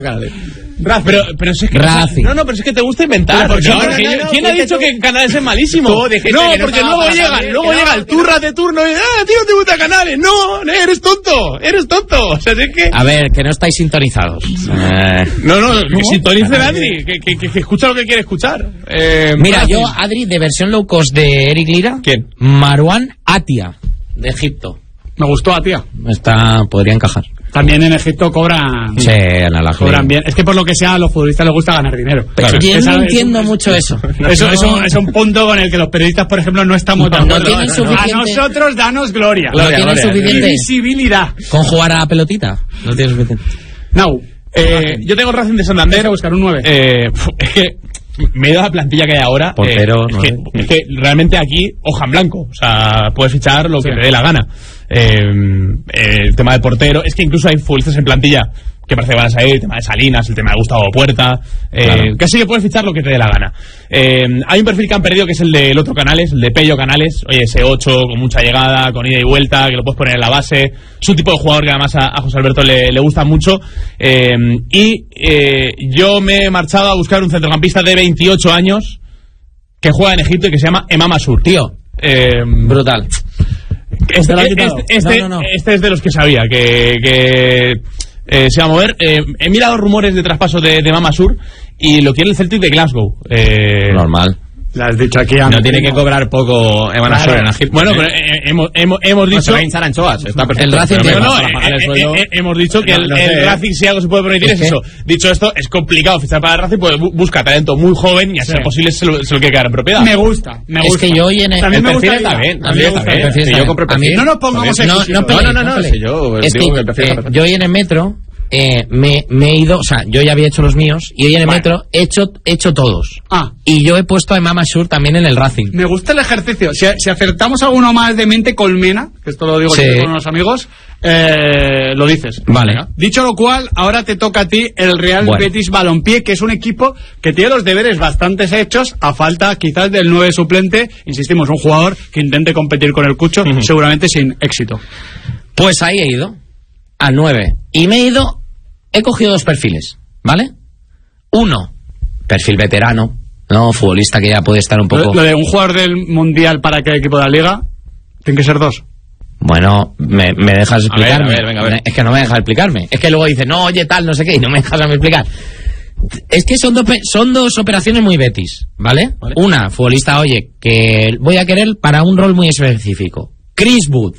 Pero si es que Racing. no, pero es que te gusta inventar. ¿Quién ha dicho que Canales es malísimo? No, porque luego llega el turras de turno y a ti no te gusta Canales. No, eres tonto. O sea, es que a ver, que no estáis sintonizados. Que sintonice Adri, que escucha lo que quiere escuchar. Mira, yo, Adri, de versión low cost de Eric Lira. ¿Quién? Marwan Atia, de Egipto. Me gustó Atia. Podría encajar. También en Egipto cobran. Sí, en Al Ahly. Cobran bien. Es que por lo que sea, a los futbolistas les gusta ganar dinero. Claro. Yo no entiendo mucho eso. Eso es un punto con el que los periodistas, por ejemplo, no estamos de acuerdo. tienen suficiente. A nosotros, danos gloria. No tienen suficiente. Visibilidad. Con jugar a la pelotita. No tiene suficiente. Now. Yo tengo Racing de Santander. A buscar un 9. Es que me he dado la plantilla que hay ahora. Portero, es que realmente aquí, hoja en blanco. O sea, puedes fichar lo que te dé la gana. El tema del portero, es que incluso hay futbolistas en plantilla que parece que van a salir, el tema de Salinas, el tema de Gustavo Puerta, claro. Casi que puedes fichar lo que te dé la gana. Hay un perfil que han perdido que es el del otro Canales, el de Pello Canales, oye, ese 8 con mucha llegada, con ida y vuelta, que lo puedes poner en la base, es un tipo de jugador que además a José Alberto le gusta mucho, yo me he marchado a buscar un centrocampista de 28 años que juega en Egipto y que se llama Emam Asur. Tío, brutal. Este es de los que sabía que se va a mover. He mirado rumores de traspaso de Emam Asur y lo quiere el Celtic de Glasgow. Normal. Lo has dicho aquí. No tiene que cobrar poco Emam Asur en Egipto. Bueno, pero hemos dicho. Se va a hinchar anchoas. Está perfecto. El Racing hemos dicho que el Racing, si algo se puede permitir, es eso. Dicho esto, es complicado fichar para el Racing, pues busca talento muy joven y a ser posible se lo quiere quedar en propiedad. Me gusta. Es que yo hoy en también me gusta. Yo compro perfil. No nos pongamos No. Es que yo hoy en el metro me he ido, o sea, yo ya había hecho los míos y hoy en el metro he hecho todos. Y yo he puesto a Emam Asur también en el Racing. Me gusta el ejercicio. Si acertamos alguno más de mente colmena, que esto lo digo yo con unos amigos, lo dices. Vale. Dicho lo cual, ahora te toca a ti el Real Betis Balompié, que es un equipo que tiene los deberes bastante hechos, a falta quizás del 9 suplente. Insistimos, un jugador que intente competir con el Cucho, seguramente sin éxito. Pues ahí he ido al 9 y he cogido dos perfiles, ¿vale? Uno, perfil veterano, ¿no? Futbolista que ya puede estar un poco. Lo de un jugador del Mundial para que equipo de la Liga, tiene que ser dos. Bueno, ¿me dejas explicarme? A ver. Es que no me dejas explicarme. Es que luego dices, no, oye, tal, no sé qué, y no me dejas explicar. Es que son dos operaciones muy Betis, ¿vale? Una, futbolista, oye, que voy a querer para un rol muy específico. Chris Wood.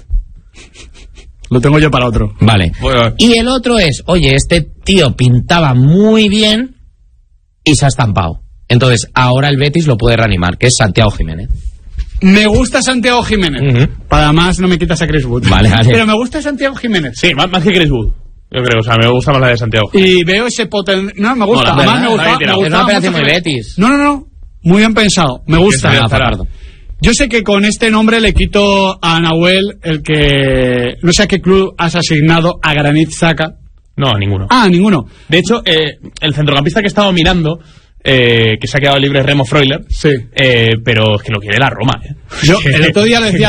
Lo tengo yo para otro. Vale. Y el otro es, oye, este tío pintaba muy bien y se ha estampado. Entonces, ahora el Betis lo puede reanimar, que es Santiago Jiménez. Me gusta Santiago Jiménez. Para más no me quitas a Chris Wood. Vale. Pero me gusta Santiago Jiménez. Sí, más que Chris Wood. Yo creo, o sea, me gusta más la de Santiago. Y veo ese potencial. No, me gusta. Además, me gusta. Es una operación muy Betis. No. Muy bien pensado. Me gusta. Yo sé que con este nombre le quito a Nahuel el que... No sé a qué club has asignado a Granit Xhaka. No, ninguno. Ninguno. De hecho, el centrocampista que estaba mirando, que se ha quedado libre es Remo Freuler. Sí. Pero es que lo quiere la Roma, Yo el otro día lo decía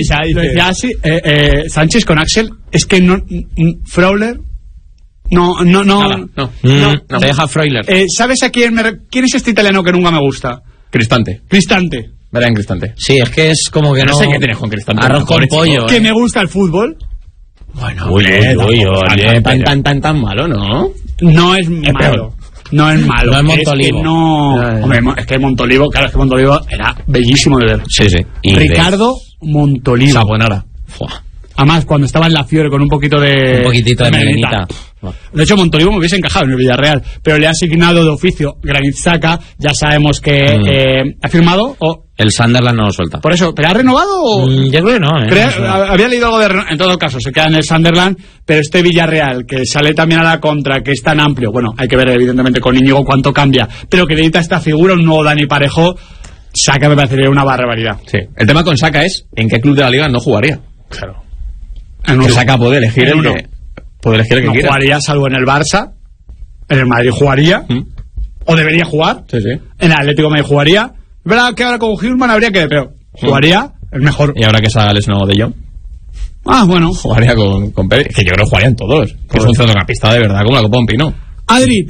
Sánchez con Axel, es que no... Freuler... No. Te deja Freuler. ¿Sabes a quién quién es este italiano que nunca me gusta? Cristante. Brian Cristante. Sí, es que es como que no sé qué tienes con Cristante. Arroz con pollo. Que me gusta el fútbol. Bueno, tan malo, ¿no? No es malo. No es malo. No es Montolivo. Hombre, es que Montolivo, claro, es que Montolivo era bellísimo de ver. Sí. Y Ricardo Montolivo. Saponara. Además, cuando estaba en la Fiore con un poquitito de melenita. De hecho, Montolivo me hubiese encajado en el Villarreal, pero le ha asignado de oficio Granit Xhaka. Ya sabemos que ha firmado o... El Sunderland no lo suelta. Por eso, ¿pero ha renovado o...? Yo creo que no. Había leído algo de... En todo caso, se queda en el Sunderland, pero este Villarreal, que sale también a la contra, que es tan amplio, bueno, hay que ver evidentemente con Íñigo cuánto cambia, pero que necesita esta figura, un nuevo Dani Parejo, Xhaka me parecería una barbaridad. Sí. El tema con Xhaka es en qué club de la Liga no jugaría. Claro. Que Xhaka puede elegir el que... Puede elegir el que quiera. Jugaría salvo en el Barça, en el Madrid jugaría, o debería jugar, sí. En el Atlético de Madrid jugaría. Es verdad que ahora con Hilman habría que... Pero jugaría el mejor. Y ahora que salga lesionado de Jong. Bueno. Jugaría con Pérez. Que yo creo que jugarían todos. Que es un centrocampista de verdad, como la Copa de un Pino. Adri,